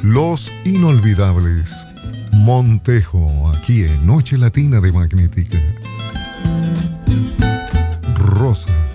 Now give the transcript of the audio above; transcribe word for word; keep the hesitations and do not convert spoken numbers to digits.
Los inolvidables Montejo, aquí en Noche Latina de Magnética. Rosa.